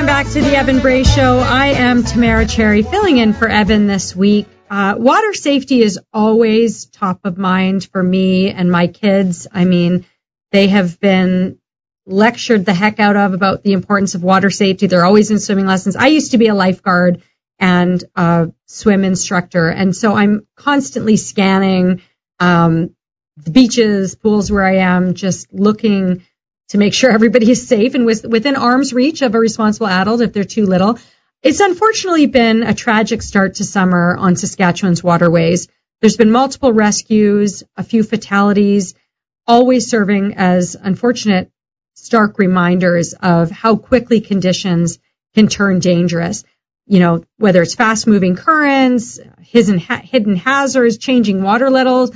back to the Evan Bray Show. I am Tamara Cherry, filling in for Evan this week. Water safety is always top of mind for me and my kids. I mean, they have been lectured the heck out of about the importance of water safety. They're always in swimming lessons. I used to be a lifeguard and a swim instructor, and so I'm constantly scanning the beaches, pools where I am, just looking to make sure everybody is safe and within arm's reach of a responsible adult if they're too little. It's unfortunately been a tragic start to summer on Saskatchewan's waterways. There's been multiple rescues, a few fatalities, always serving as unfortunate, stark reminders of how quickly conditions can turn dangerous. You know, whether it's fast-moving currents, hidden hazards, changing water levels,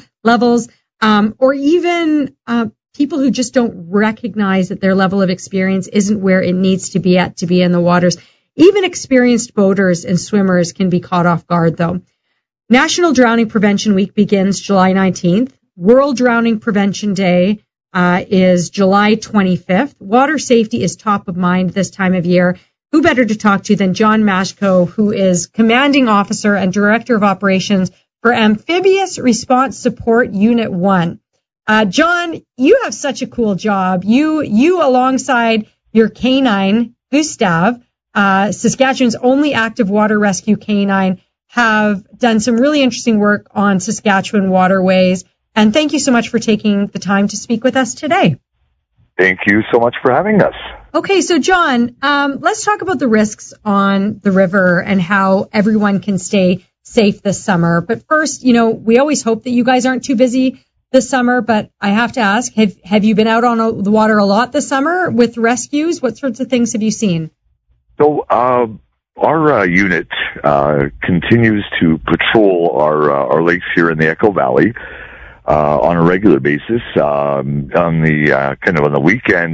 or even people who just don't recognize that their level of experience isn't where it needs to be in the waters. Even experienced boaters and swimmers can be caught off guard, though. National Drowning Prevention Week begins July 19th. World Drowning Prevention Day is July 25th. Water safety is top of mind this time of year. Who better to talk to than John Mashko, who is Commanding Officer and Director of Operations for Amphibious Response Support Unit 1. John, you have such a cool job. You alongside your canine, Gustav, Saskatchewan's only active water rescue canine, have done some really interesting work on Saskatchewan waterways. And thank you so much for taking the time to speak with us today. Thank you so much for having us. Okay, so John, let's talk about the risks on the river and how everyone can stay safe this summer. But first, you know, we always hope that you guys aren't too busy this summer, but I have to ask, have you been out on the water a lot this summer with rescues? What sorts of things have you seen? So our unit continues to patrol our lakes here in the Echo Valley on a regular basis. On the weekend,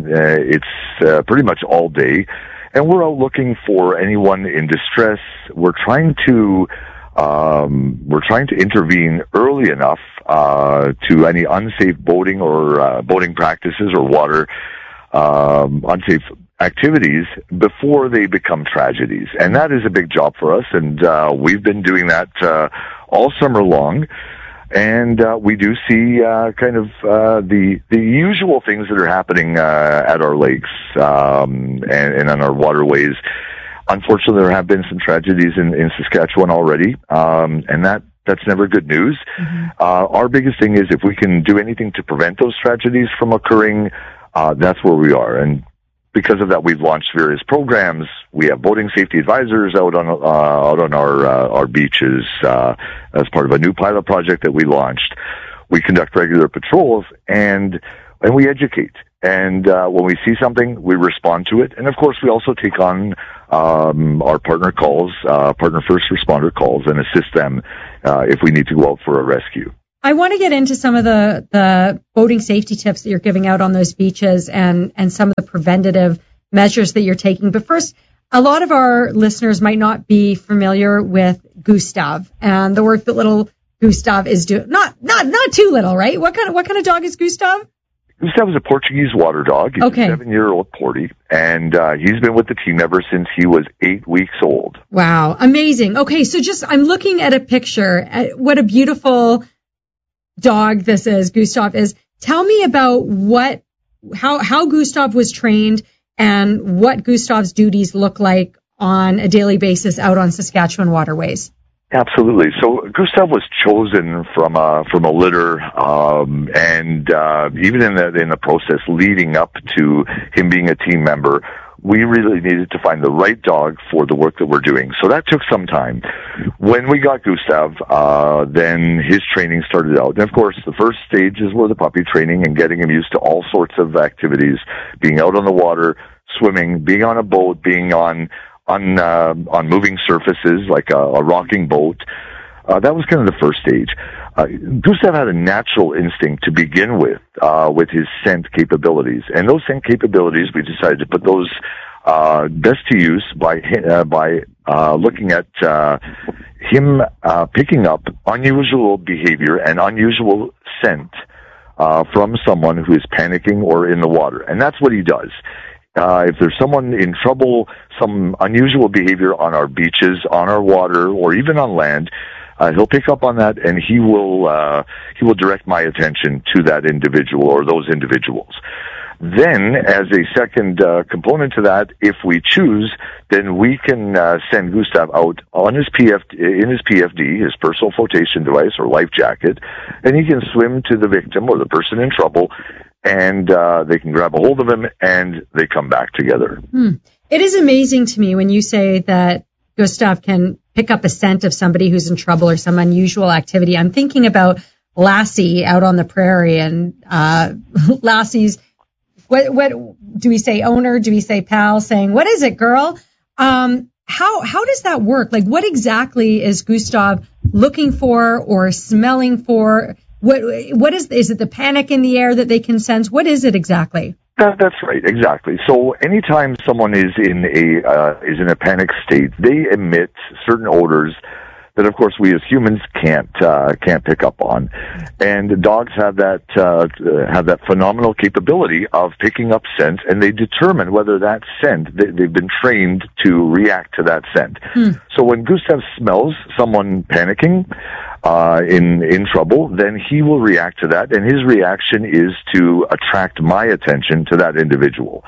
it's pretty much all day, and we're out looking for anyone in distress. We're trying to intervene early enough to any unsafe boating or boating practices or water unsafe activities before they become tragedies. And that is a big job for us, and we've been doing that all summer long. And we do see the usual things that are happening at our lakes and on our waterways. Unfortunately, there have been some tragedies in Saskatchewan already, and that's never good news. Mm-hmm. Our biggest thing is if we can do anything to prevent those tragedies from occurring, that's where we are. And because of that, we've launched various programs. We have boating safety advisors out on our beaches as part of a new pilot project that we launched. We conduct regular patrols and we educate. And when we see something, we respond to it. And of course, we also take on our partner calls, partner first responder calls, and assist them if we need to go out for a rescue. I want to get into some of the boating safety tips that you're giving out on those beaches and some of the preventative measures that you're taking. But first, a lot of our listeners might not be familiar with Gustav and the work that little Gustav is doing. Not too little, right? What kind of dog is Gustav? Gustav is a Portuguese water dog. He's okay. A 7-year-old Porty, and he's been with the team ever since he was 8 weeks old. Wow, amazing. Okay, so I'm looking at a picture. What a beautiful dog this is, Gustav is. Tell me about how Gustav was trained and what Gustav's duties look like on a daily basis out on Saskatchewan waterways. Absolutely. So Gustav was chosen from a litter, and even in the process leading up to him being a team member, we really needed to find the right dog for the work that we're doing. So that took some time. When we got Gustav, then his training started out. And of course, the first stages were the puppy training and getting him used to all sorts of activities, being out on the water, swimming, being on a boat, being on moving surfaces like a rocking boat. That was kind of the first stage. Gustav had a natural instinct to begin with his scent capabilities. And those scent capabilities, we decided to put those best to use by looking at him picking up unusual behavior and unusual scent from someone who is panicking or in the water. And that's what he does. if there's someone in trouble, some unusual behavior on our beaches, on our water, or even on land, he'll pick up on that, and he will direct my attention to that individual or those individuals. Then, as a second component to that, if we choose, then we can send Gustav out on his in his PFD, his personal flotation device or life jacket, and he can swim to the victim or the person in trouble, and they can grab a hold of him, and they come back together. It is amazing to me when you say that Gustav can pick up a scent of somebody who's in trouble or some unusual activity. I'm thinking about Lassie out on the prairie, and Lassie's, what do we say, owner? Do we say pal? Saying, "What is it, girl?" How does that work? Like, what exactly is Gustav looking for or smelling for? What is it the panic in the air that they can sense? What is it exactly? That's right, exactly. So anytime someone is in a panic state, they emit certain odors that, of course, we as humans can't pick up on, and dogs have that phenomenal capability of picking up scent, and they determine whether that scent, they've been trained to react to that scent. So when Gustav smells someone panicking, in trouble, then he will react to that, and his reaction is to attract my attention to that individual.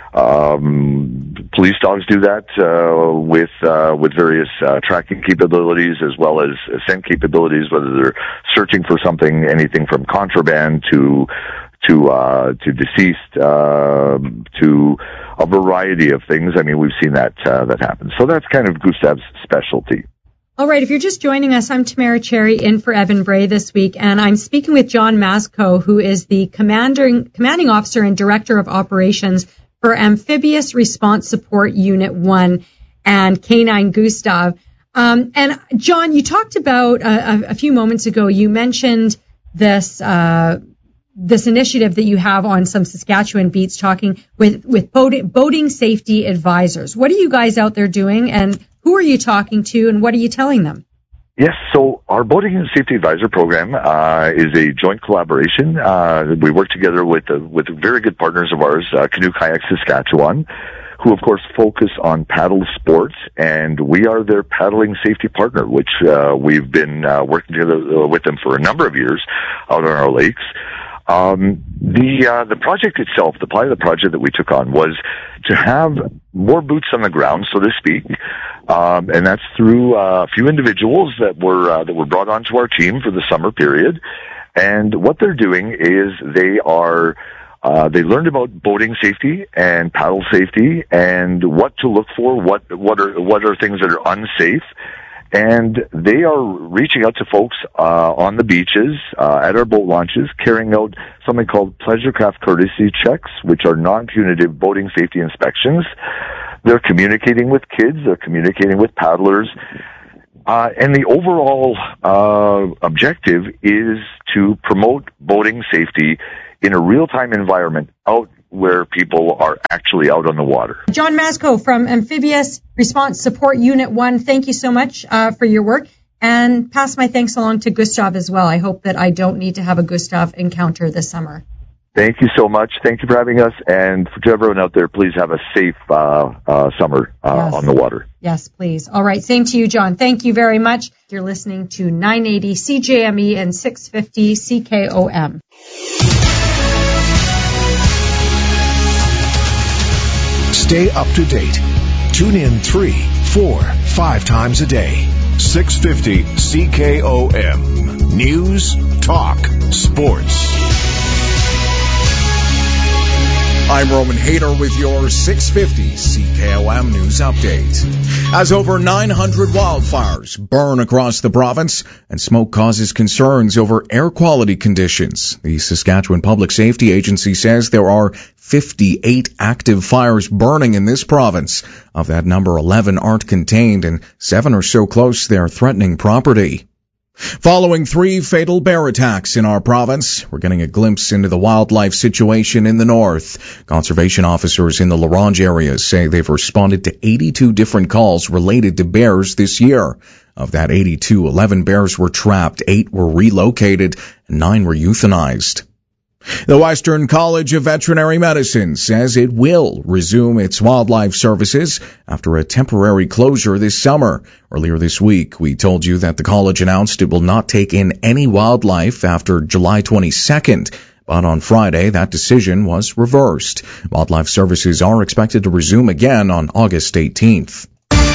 Police dogs do that with various tracking capabilities as well as scent capabilities, whether they're searching for something, anything from contraband to deceased, to a variety of things. I mean, we've seen that happen. So that's kind of Gustav's specialty. All right, if you're just joining us, I'm Tamara Cherry in for Evan Bray this week, and I'm speaking with John Masco, who is the commanding officer and director of operations for Amphibious Response Support Unit 1 and Canine Gustav. And John, you talked about a few moments ago, you mentioned this initiative that you have on some Saskatchewan beats, talking with boating safety advisors. What are you guys out there doing, and who are you talking to, and what are you telling them? Yes, so our Boating and Safety Advisor program is a joint collaboration. We work together with very good partners of ours, Canoe Kayak Saskatchewan, who of course focus on paddle sports, and we are their paddling safety partner, which we've been working together with them for a number of years out on our lakes. The project itself, the pilot project that we took on, was to have more boots on the ground, so to speak, and that's through a few individuals that were brought onto our team for the summer period. And what they're doing is they learned about boating safety and paddle safety and what to look for, what are things that are unsafe. And they are reaching out to folks on the beaches, at our boat launches, carrying out something called Pleasure Craft Courtesy Checks, which are non-punitive boating safety inspections. They're communicating with kids, they're communicating with paddlers, and the overall objective is to promote boating safety in a real-time environment out where people are actually out on the water. John Masco from Amphibious Response Support Unit 1, thank you so much for your work, and pass my thanks along to Gustav as well. I hope that I don't need to have a Gustav encounter this summer. Thank you so much. Thank you for having us, and to everyone out there, please have a safe summer on the water. Yes, please. All right, same to you, John. Thank you very much. You're listening to 980 CJME and 650 CKOM. Stay up to date. Tune in 3, 4, 5 times a day. 650 CKOM. News, talk, sports. I'm Roman Hayter with your 650 CKOM News Update. As over 900 wildfires burn across the province and smoke causes concerns over air quality conditions, the Saskatchewan Public Safety Agency says there are 58 active fires burning in this province. Of that number, 11 aren't contained and 7 are so close they're threatening property. Following 3 fatal bear attacks in our province, we're getting a glimpse into the wildlife situation in the north. Conservation officers in the La Ronge area say they've responded to 82 different calls related to bears this year. Of that 82, 11 bears were trapped, 8 were relocated, and 9 were euthanized. The Western College of Veterinary Medicine says it will resume its wildlife services after a temporary closure this summer. Earlier this week, we told you that the college announced it will not take in any wildlife after July 22nd. But on Friday, that decision was reversed. Wildlife services are expected to resume again on August 18th.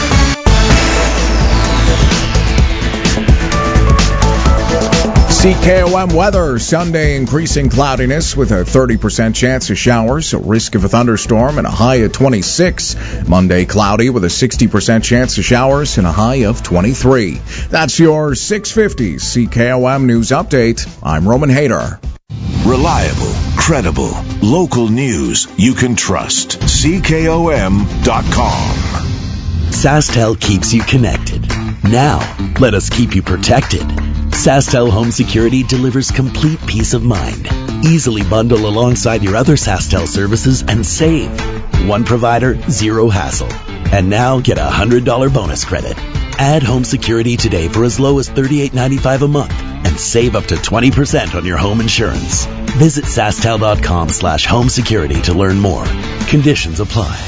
CKOM weather. Sunday increasing cloudiness with a 30% chance of showers, a risk of a thunderstorm, and a high of 26. Monday cloudy with a 60% chance of showers and a high of 23. That's your 650 CKOM News Update. I'm Roman Hayter. Reliable, credible, local news you can trust. CKOM.com. SaskTel keeps you connected. Now, let us keep you protected. SaskTel Home Security delivers complete peace of mind. Easily bundle alongside your other SaskTel services and save. One provider, zero hassle. And now get a $100 bonus credit. Add home security today for as low as $38.95 a month and save up to 20% on your home insurance. Visit SaskTel.com/home security to learn more. Conditions apply.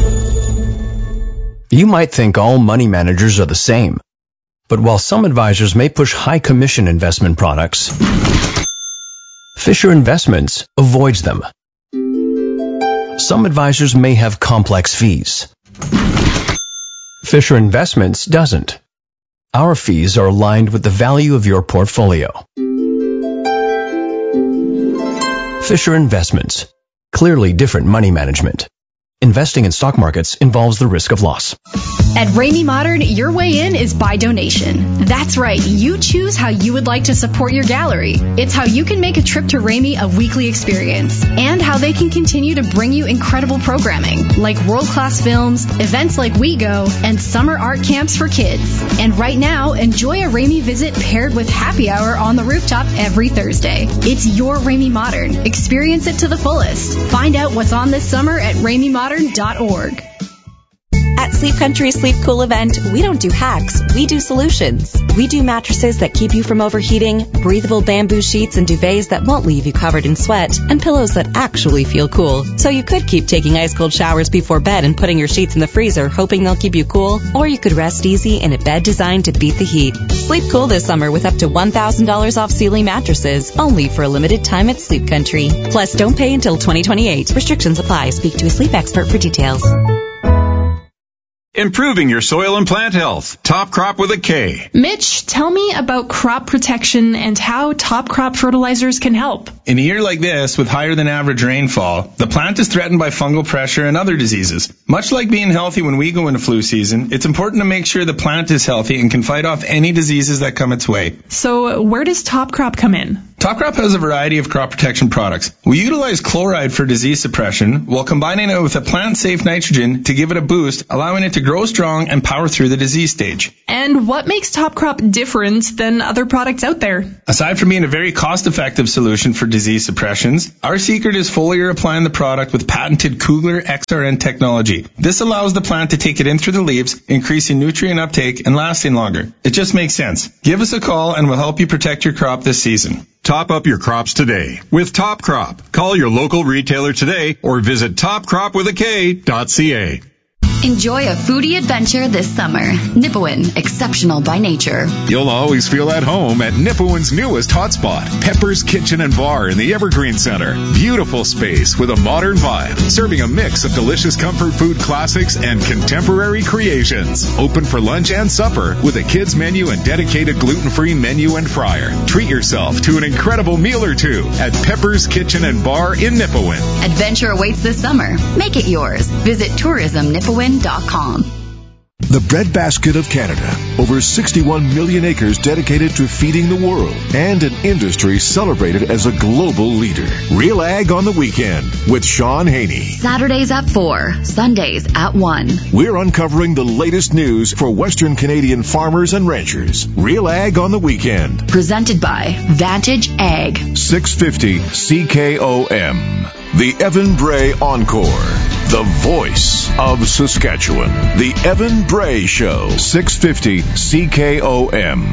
You might think all money managers are the same. But while some advisors may push high commission investment products, Fisher Investments avoids them. Some advisors may have complex fees. Fisher Investments doesn't. Our fees are aligned with the value of your portfolio. Fisher Investments. Clearly different money management. Investing in stock markets involves the risk of loss. At Ramey Modern, your way in is by donation. That's right, you choose how you would like to support your gallery. It's how you can make a trip to Ramey a weekly experience, and how they can continue to bring you incredible programming, like world-class films, events like We Go, and summer art camps for kids. And right now, enjoy a Ramey visit paired with happy hour on the rooftop every Thursday. It's your Ramey Modern. Experience it to the fullest. Find out what's on this summer at RameyModern.org. At Sleep Country's Sleep Cool event, we don't do hacks, we do solutions. We do mattresses that keep you from overheating, breathable bamboo sheets and duvets that won't leave you covered in sweat, and pillows that actually feel cool. So you could keep taking ice-cold showers before bed and putting your sheets in the freezer, hoping they'll keep you cool, or you could rest easy in a bed designed to beat the heat. Sleep cool this summer with up to $1,000 off Sealy mattresses, only for a limited time at Sleep Country. Plus, don't pay until 2028. Restrictions apply. Speak to a sleep expert for details. Improving your soil and plant health. Top Crop with a K. Mitch, tell me about crop protection and how Top Crop fertilizers can help. In a year like this, with higher than average rainfall, the plant is threatened by fungal pressure and other diseases. Much like being healthy when we go into flu season, it's important to make sure the plant is healthy and can fight off any diseases that come its way. So where does Top Crop come in? Top Crop has a variety of crop protection products. We utilize chloride for disease suppression while combining it with a plant-safe nitrogen to give it a boost, allowing it to grow strong and power through the disease stage. And what makes Top Crop different than other products out there? Aside from being a very cost-effective solution for disease suppressions, our secret is foliar applying the product with patented Kugler XRN technology. This allows the plant to take it in through the leaves, increasing nutrient uptake and lasting longer. It just makes sense. Give us a call and we'll help you protect your crop this season. Top up your crops today with Top Crop. Call your local retailer today or visit topcropwithak.ca. Enjoy a foodie adventure this summer. Nipawin, exceptional by nature. You'll always feel at home at Nipawin's newest hotspot, Pepper's Kitchen and Bar in the Evergreen Center. Beautiful space with a modern vibe, serving a mix of delicious comfort food classics and contemporary creations. Open for lunch and supper with a kids menu and dedicated gluten-free menu and fryer. Treat yourself to an incredible meal or two at Pepper's Kitchen and Bar in Nipawin. Adventure awaits this summer. Make it yours. Visit tourismnipawin.com. The breadbasket of Canada. Over 61 million acres dedicated to feeding the world, and an industry celebrated as a global leader. Real Ag on the Weekend with Sean Haney. Saturdays at 4, Sundays at 1. We're uncovering the latest news for Western Canadian farmers and ranchers. Real Ag on the Weekend. Presented by Vantage Ag. 650 CKOM. The Evan Bray Encore. The voice of Saskatchewan. The Evan Bray Show. 650 CKOM.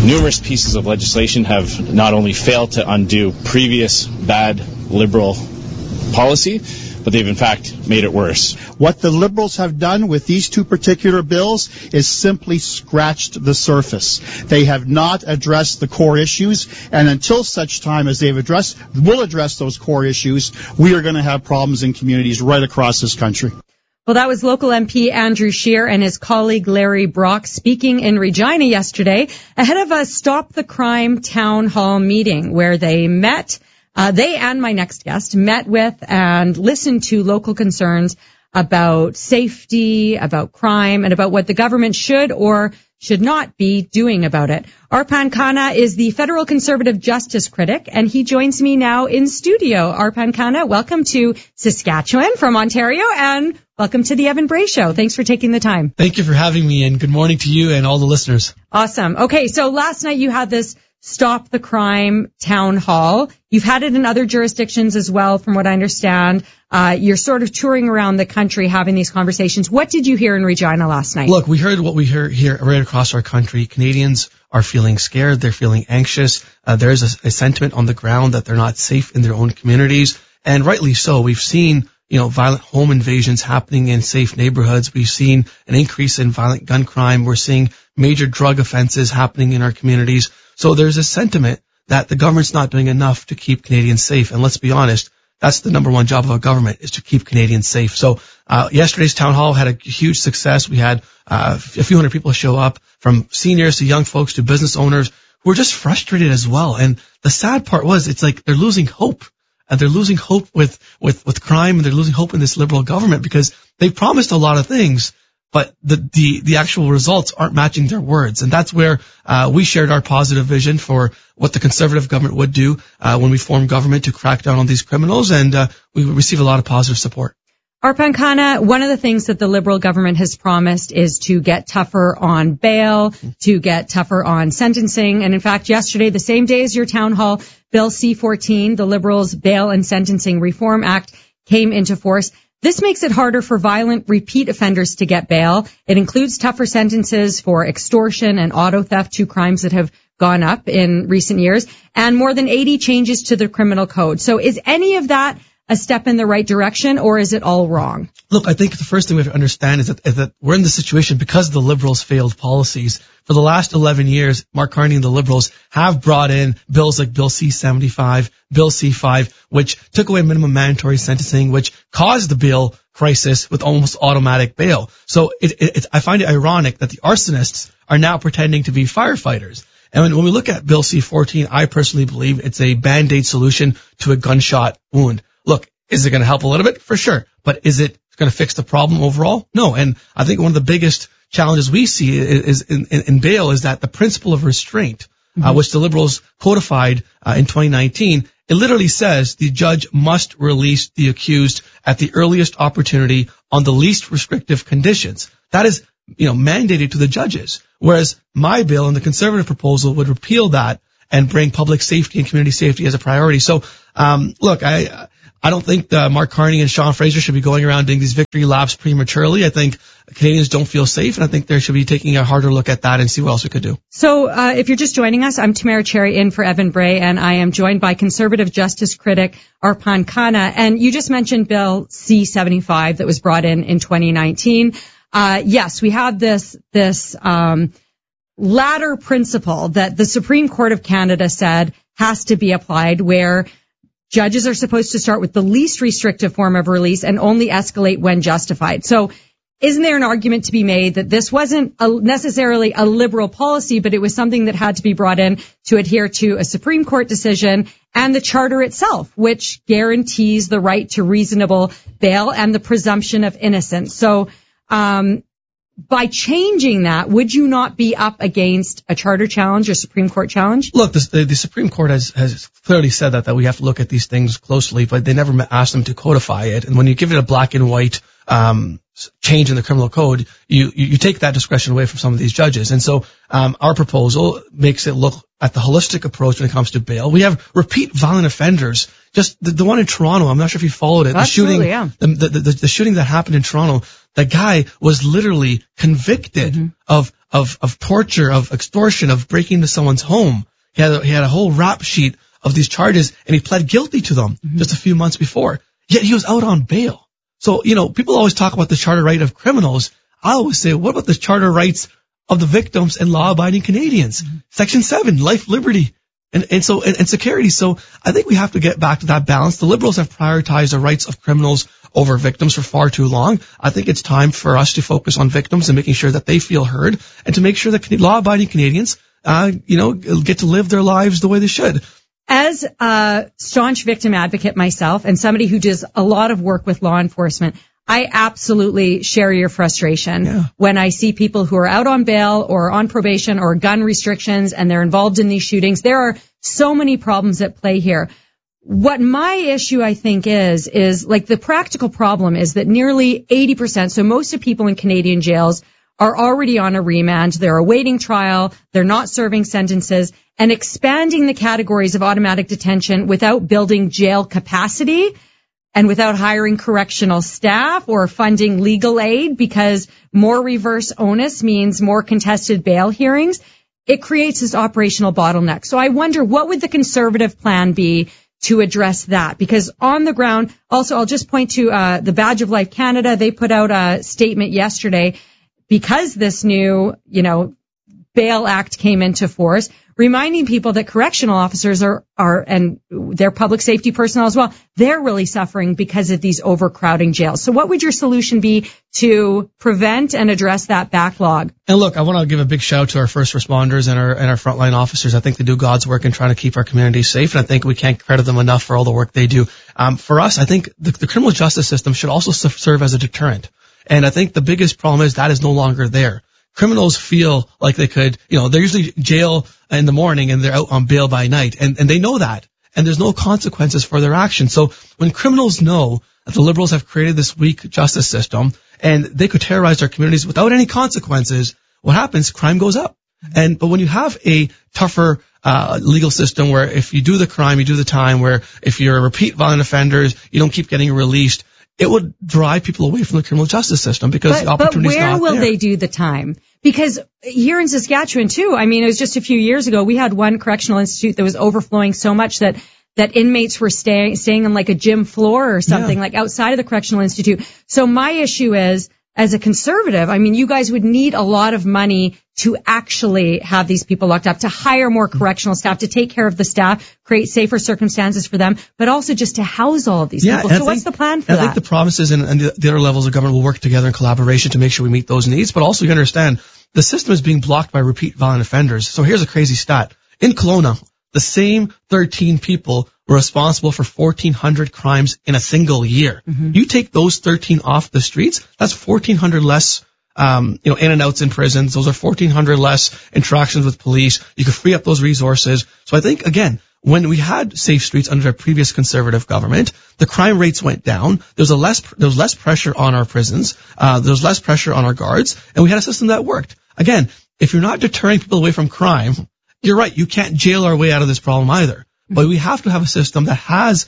numerous pieces of legislation have not only failed to undo previous bad Liberal policy, but they've in fact made it worse. What the Liberals have done with these two particular bills is simply scratched the surface. They have not addressed the core issues, and until such time as will address those core issues, we are going to have problems in communities right across this country. Well, that was local MP Andrew Scheer and his colleague Larry Brock speaking in Regina yesterday ahead of a Stop the Crime town hall meeting where they met. They and my next guest met with and listened to local concerns about safety, about crime, and about what the government should or should not be doing about it. Arpan Khanna is the federal conservative justice critic, and he joins me now in studio. Arpan Khanna, welcome to Saskatchewan from Ontario, and welcome to the Evan Bray Show. Thanks for taking the time. Thank you for having me, and good morning to you and all the listeners. Awesome. Okay, so last night you had this Stop the Crime town hall. You've had it in other jurisdictions as well, from what I understand. You're sort of touring around the country having these conversations. What did you hear in Regina last night? Look, we heard what we hear here right across our country. Canadians are feeling scared. They're feeling anxious. There's a sentiment on the ground that they're not safe in their own communities. And rightly so. We've seen, violent home invasions happening in safe neighborhoods. We've seen an increase in violent gun crime. We're seeing major drug offenses happening in our communities. So there's a sentiment that the government's not doing enough to keep Canadians safe. And let's be honest, that's the number one job of a government, is to keep Canadians safe. So yesterday's town hall had a huge success. We had a few hundred people show up, from seniors to young folks to business owners who were just frustrated as well. And the sad part was, it's like they're losing hope. And they're losing hope with crime, and they're losing hope in this Liberal government because they've promised a lot of things, but the actual results aren't matching their words. And that's where we shared our positive vision for what the Conservative government would do when we form government to crack down on these criminals, and we receive a lot of positive support. Arpan Khanna, one of the things that the Liberal government has promised is to get tougher on bail, to get tougher on sentencing. And in fact, yesterday, the same day as your town hall, Bill C-14, the Liberals' Bail and Sentencing Reform Act, came into force. This makes it harder for violent repeat offenders to get bail. It includes tougher sentences for extortion and auto theft, two crimes that have gone up in recent years, and more than 80 changes to the criminal code. So is any of that a step in the right direction, or is it all wrong? Look, I think the first thing we have to understand is that we're in this situation because of the Liberals' failed policies. For the last 11 years, Mark Carney and the Liberals have brought in bills like Bill C-75, Bill C-5, which took away minimum mandatory sentencing, which caused the bail crisis with almost automatic bail. So I find it ironic that the arsonists are now pretending to be firefighters. And when we look at Bill C-14, I personally believe it's a Band-Aid solution to a gunshot wound. Look, is it going to help a little bit? For sure. But is it going to fix the problem overall? No. And I think one of the biggest challenges we see is in bail is that the principle of restraint, which the Liberals codified in 2019, it literally says the judge must release the accused at the earliest opportunity on the least restrictive conditions. That is, mandated to the judges. Whereas my bill and the Conservative proposal would repeal that and bring public safety and community safety as a priority. So, look, I don't think Mark Carney and Sean Fraser should be going around doing these victory laps prematurely. I think Canadians don't feel safe, and I think they should be taking a harder look at that and see what else we could do. So if you're just joining us, I'm Tamara Cherry in for Evan Bray, and I am joined by Conservative justice critic Arpan Khanna. And you just mentioned Bill C-75 that was brought in 2019. Yes, we have this ladder principle that the Supreme Court of Canada said has to be applied, where judges are supposed to start with the least restrictive form of release and only escalate when justified. So isn't there an argument to be made that this wasn't necessarily a Liberal policy, but it was something that had to be brought in to adhere to a Supreme Court decision and the Charter itself, which guarantees the right to reasonable bail and the presumption of innocence? So by changing that, would you not be up against a Charter challenge or Supreme Court challenge? Look, the Supreme Court has clearly said that we have to look at these things closely, but they never asked them to codify it. And when you give it a black and white change in the criminal code, you take that discretion away from some of these judges. And so our proposal makes it look at the holistic approach when it comes to bail. We have repeat violent offenders. Just the one in Toronto, I'm not sure if you followed it. Absolutely, yeah. The shooting that happened in Toronto, the guy was literally convicted of of torture, of extortion, of breaking into someone's home. He had a whole rap sheet of these charges, and he pled guilty to them just a few months before. Yet he was out on bail. So, people always talk about the charter right of criminals. I always say, what about the charter rights of the victims and law-abiding Canadians? Section 7, life, liberty, and security. So I think we have to get back to that balance. The Liberals have prioritized the rights of criminals over victims for far too long. I think it's time for us to focus on victims and making sure that they feel heard, and to make sure that law-abiding Canadians, get to live their lives the way they should. As a staunch victim advocate myself, and somebody who does a lot of work with law enforcement, I absolutely share your frustration when I see people who are out on bail or on probation or gun restrictions, and they're involved in these shootings. There are so many problems at play here. What my issue, I think, is like the practical problem is that nearly 80%, so most of people in Canadian jails are already on a remand. They're awaiting trial. They're not serving sentences, and expanding the categories of automatic detention without building jail capacity and without hiring correctional staff or funding legal aid, because more reverse onus means more contested bail hearings. It creates this operational bottleneck. So I wonder, what would the Conservative plan be to address that? Because on the ground, also, I'll just point to the Badge of Life Canada. They put out a statement yesterday because this new, Bail Act came into force, reminding people that correctional officers are and their public safety personnel as well, they're really suffering because of these overcrowding jails. So what would your solution be to prevent and address that backlog? And look, I want to give a big shout out to our first responders and our frontline officers. I think they do God's work in trying to keep our communities safe, and I think we can't credit them enough for all the work they do. For us, I think the criminal justice system should also serve as a deterrent. And I think the biggest problem is that is no longer there. Criminals feel like they could, they're usually jail in the morning and they're out on bail by night, and they know that, and there's no consequences for their actions. So when criminals know that the Liberals have created this weak justice system and they could terrorize their communities without any consequences, what happens? Crime goes up. But when you have a tougher legal system where if you do the crime, you do the time, where if you're a repeat violent offenders, you don't keep getting released, it would drive people away from the criminal justice system because the opportunity is not there. But where will they do the time? Because here in Saskatchewan too, it was just a few years ago, we had one correctional institute that was overflowing so much that inmates were staying in like a gym floor or something, like outside of the correctional institute. So my issue is, as a Conservative, you guys would need a lot of money to actually have these people locked up, to hire more correctional staff, to take care of the staff, create safer circumstances for them, but also just to house all of these people. So what's the plan for that? I think the provinces and the other levels of government will work together in collaboration to make sure we meet those needs. But also you understand the system is being blocked by repeat violent offenders. So here's a crazy stat. In Kelowna, the same 13 people were responsible for 1,400 crimes in a single year. You take those 13 off the streets, that's 1,400 less, in and outs in prisons. Those are 1,400 less interactions with police. You could free up those resources. So I think, again, when we had safe streets under a previous Conservative government, the crime rates went down. There was less pressure on our prisons. There was less pressure on our guards, and we had a system that worked. Again, if you're not deterring people away from crime, you're right, you can't jail our way out of this problem either. But we have to have a system that has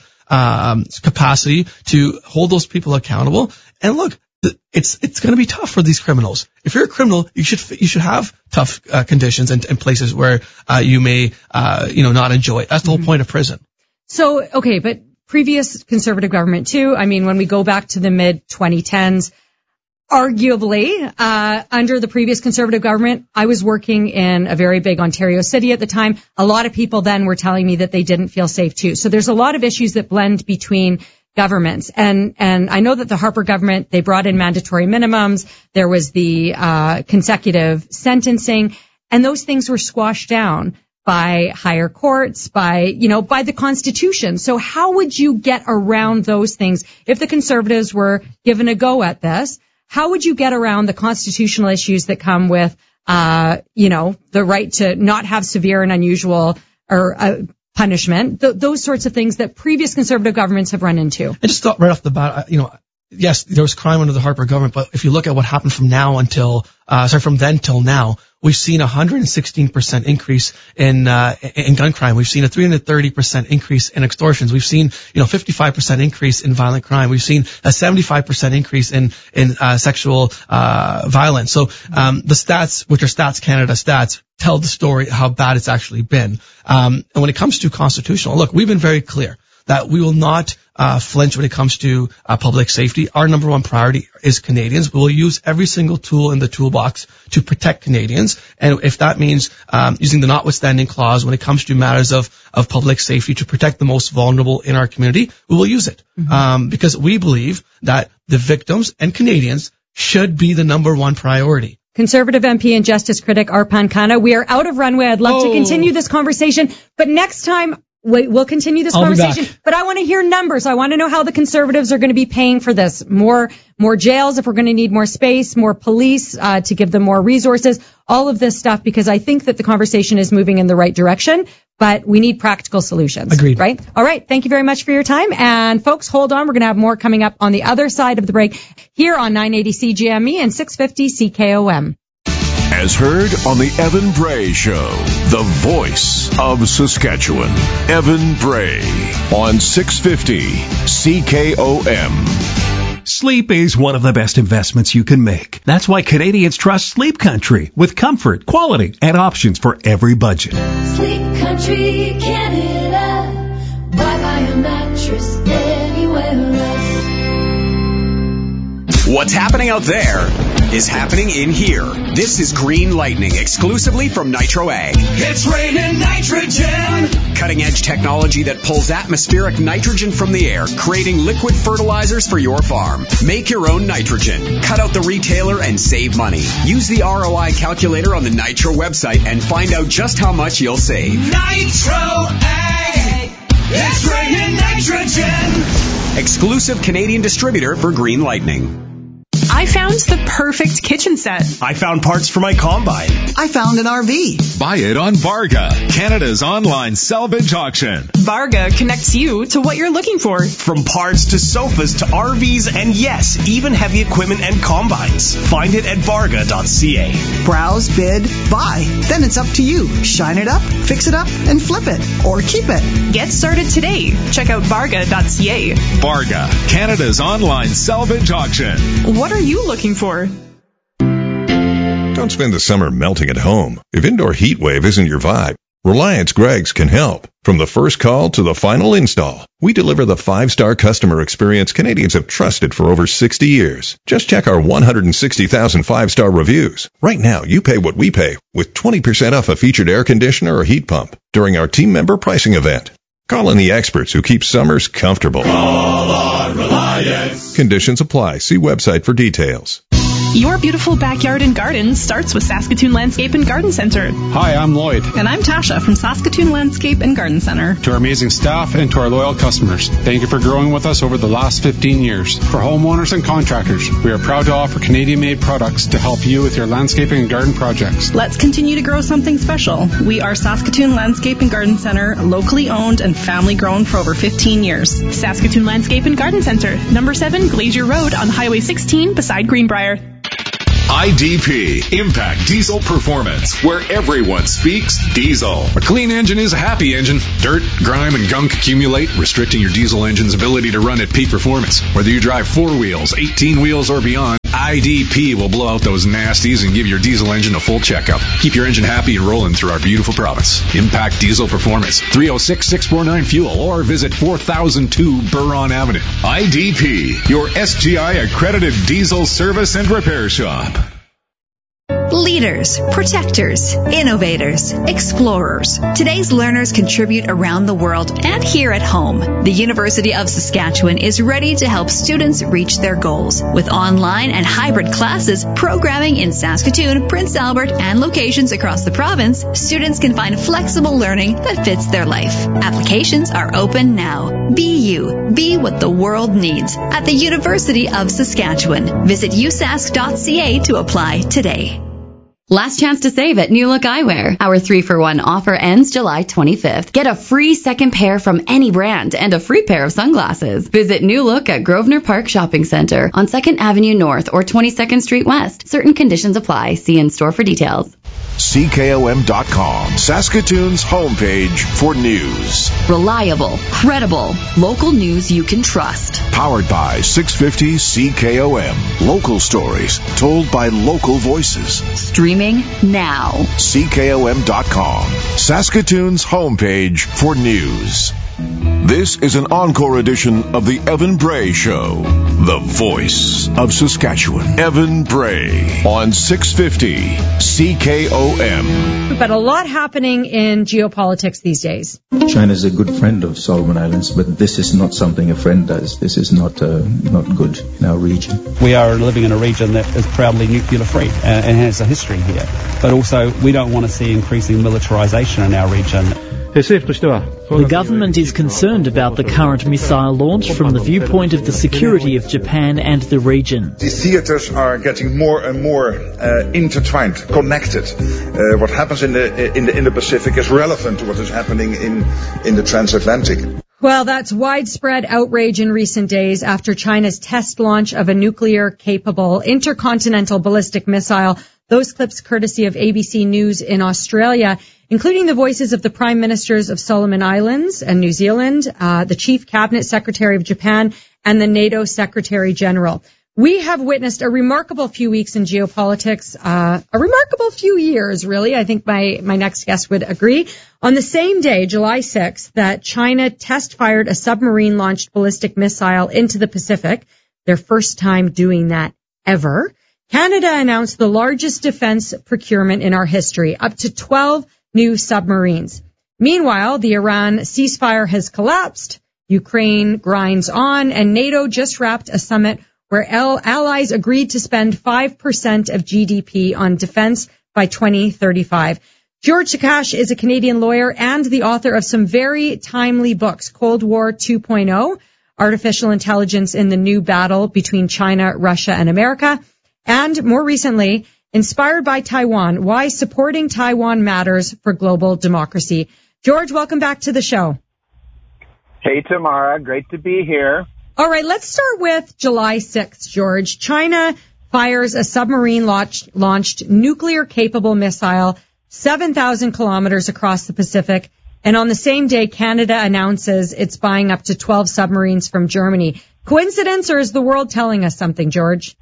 capacity to hold those people accountable. And look, it's going to be tough for these criminals. If you're a criminal, you should have tough conditions and places where you may not enjoy it. That's the whole point of prison. So okay, but previous Conservative government too. When we go back to the mid 2010s. Arguably, under the previous Conservative government, I was working in a very big Ontario city at the time. A lot of people then were telling me that they didn't feel safe too. So there's a lot of issues that blend between governments. And I know that the Harper government, they brought in mandatory minimums. There was the consecutive sentencing, and those things were squashed down by higher courts, by the Constitution. So how would you get around those things if the Conservatives were given a go at this? How would you get around the constitutional issues that come with, the right to not have severe and unusual or punishment, those sorts of things that previous Conservative governments have run into? I just thought right off the bat, yes, there was crime under the Harper government, but if you look at what happened from then till now, we've seen a 116% increase in gun crime. We've seen a 330% increase in extortions. We've seen, 55% increase in violent crime. We've seen a 75% increase in sexual violence. So the stats, which are Stats Canada stats, tell the story how bad it's actually been. And when it comes to constitutional, look, we've been very clear that we will not flinch when it comes to public safety. Our number one priority is Canadians. We will use every single tool in the toolbox to protect Canadians. And if that means using the notwithstanding clause when it comes to matters of public safety to protect the most vulnerable in our community, we will use it. Because we believe that the victims and Canadians should be the number one priority. Conservative MP and justice critic Arpan Khanna, we are out of runway. I'd love to continue this conversation, but next time we'll continue this conversation. But I want to hear numbers. I want to know how the Conservatives are going to be paying for this. More jails if we're going to need more space, more police to give them more resources, all of this stuff, because I think that the conversation is moving in the right direction, but we need practical solutions. Agreed. Right? All right. Thank you very much for your time. And folks, hold on. We're going to have more coming up on the other side of the break here on 980 CGME and 650 CKOM. As heard on the Evan Bray Show, the voice of Saskatchewan. Evan Bray on 650 CKOM. Sleep is one of the best investments you can make. That's why Canadians trust Sleep Country with comfort, quality, and options for every budget. Sleep Country Canada. Buy a mattress anywhere else. What's happening out there is happening in here. This is Green Lightning, exclusively from Nitro Ag. It's raining nitrogen. Cutting-edge technology that pulls atmospheric nitrogen from the air, creating liquid fertilizers for your farm. Make your own nitrogen. Cut out the retailer and save money. Use the ROI calculator on the Nitro website and find out just how much you'll save. Nitro Ag. It's raining nitrogen. Exclusive Canadian distributor for Green Lightning. I found the perfect kitchen set. I found parts for my combine. I found an RV. Buy it on Varga, Canada's online salvage auction. Varga connects you to what you're looking for. From parts to sofas to RVs and yes, even heavy equipment and combines. Find it at varga.ca. Browse, bid, buy. Then it's up to you. Shine it up, fix it up, and flip it. Or keep it. Get started today. Check out varga.ca. Varga, Canada's online salvage auction. What are you looking for? Don't spend the summer melting at home. If indoor heat wave isn't your vibe, Reliance Greggs can help. From the first call to the final install, we deliver the 5-star customer experience Canadians have trusted for over 60 years. Just check our 160,000 5-star reviews. Right now, you pay what we pay with 20% off a featured air conditioner or heat pump during our team member pricing event. Call in the experts who keep summers comfortable. Call on Reliance. Conditions apply. See website for details. Your beautiful backyard and garden starts with Saskatoon Landscape and Garden Center. Hi, I'm Lloyd. And I'm Tasha from Saskatoon Landscape and Garden Center. To our amazing staff and to our loyal customers, thank you for growing with us over the last 15 years. For homeowners and contractors, we are proud to offer Canadian-made products to help you with your landscaping and garden projects. Let's continue to grow something special. We are Saskatoon Landscape and Garden Center, locally owned and family grown for over 15 years. Saskatoon Landscape and Garden Center, number 7 Glacier Road on Highway 16 beside Greenbrier. IDP, Impact Diesel Performance, where everyone speaks diesel. A clean engine is a happy engine. Dirt, grime, and gunk accumulate, restricting your diesel engine's ability to run at peak performance. Whether you drive 4 wheels, 18 wheels, or beyond, IDP will blow out those nasties and give your diesel engine a full checkup. Keep your engine happy and rolling through our beautiful province. Impact Diesel Performance, 306-649-FUEL, or visit 4002 Buron Avenue. IDP, your SGI accredited diesel service and repair shop. Leaders, protectors, innovators, explorers. Today's learners contribute around the world and here at home. The University of Saskatchewan is ready to help students reach their goals. With online and hybrid classes, programming in Saskatoon, Prince Albert, and locations across the province, students can find flexible learning that fits their life. Applications are open now. Be you. Be what the world needs at the University of Saskatchewan. Visit usask.ca to apply today. Last chance to save at New Look Eyewear. Our 3-for-1 offer ends July 25th. Get a free second pair from any brand and a free pair of sunglasses. Visit New Look at Grosvenor Park Shopping Center on 2nd Avenue North or 22nd Street West. Certain conditions apply. See in-store for details. CKOM.com, Saskatoon's homepage for news. Reliable, credible, local news you can trust. Powered by 650 CKOM. Local stories told by local voices. Streaming now. CKOM.com, Saskatoon's homepage for news. This is an encore edition of the Evan Bray Show, the voice of Saskatchewan. Evan Bray on 650 CKOM. But a lot happening in geopolitics these days. China is a good friend of Solomon Islands, but this is not something a friend does. This is not good in our region. We are living in a region that is proudly nuclear free and has a history here. But also, we don't want to see increasing militarization in our region. The government is concerned about the current missile launch from the viewpoint of the security of Japan and the region. The theaters are getting more and more intertwined, connected. What happens in the Pacific is relevant to what is happening in the transatlantic. Well, that's widespread outrage in recent days after China's test launch of a nuclear-capable intercontinental ballistic missile. Those clips courtesy of ABC News in Australia, including the voices of the Prime Ministers of Solomon Islands and New Zealand, the Chief Cabinet Secretary of Japan, and the NATO Secretary General. We have witnessed a remarkable few weeks in geopolitics, a remarkable few years, really. I think my next guest would agree. On the same day, July 6th, that China test-fired a submarine-launched ballistic missile into the Pacific, their first time doing that ever, Canada announced the largest defense procurement in our history, up to 12 new submarines. Meanwhile, the Iran ceasefire has collapsed, Ukraine grinds on, and NATO just wrapped a summit where allies agreed to spend 5% of GDP on defense by 2035. George Takash is a Canadian lawyer and the author of some very timely books, Cold War 2.0, Artificial Intelligence in the New Battle Between China, Russia, and America, and more recently, Inspired by Taiwan, Why Supporting Taiwan Matters for Global Democracy. George, welcome back to the show. Hey, Tamara. Great to be here. All right, let's start with July 6th, George. China fires a submarine-launched nuclear-capable missile 7,000 kilometers across the Pacific. And on the same day, Canada announces it's buying up to 12 submarines from Germany. Coincidence, or is the world telling us something, George?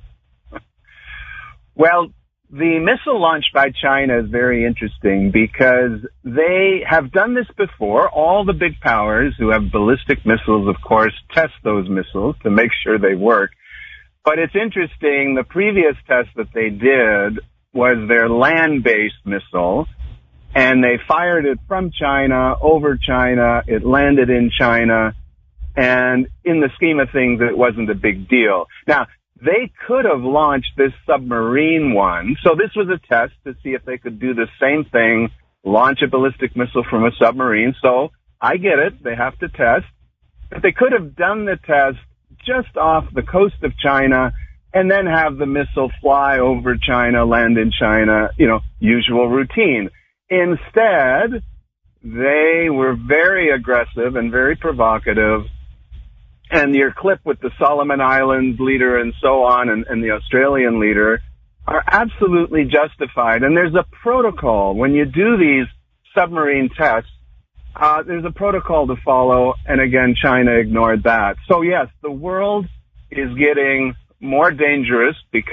Well, the missile launch by China is very interesting because they have done this before. All the big powers who have ballistic missiles, of course, test those missiles to make sure they work. But it's interesting, the previous test that they did was their land-based missile, and they fired it from China, over China, it landed in China, and in the scheme of things, it wasn't a big deal. Now, they could have launched this submarine one. So this was a test to see if they could do the same thing, launch a ballistic missile from a submarine. So I get it. They have to test. But they could have done the test just off the coast of China and then have the missile fly over China, land in China, usual routine. Instead, they were very aggressive and very provocative. And your clip with the Solomon Islands leader and so on and the Australian leader are absolutely justified. And there's a protocol. When you do these submarine tests, there's a protocol to follow. And again, China ignored that. So yes, the world is getting more dangerous because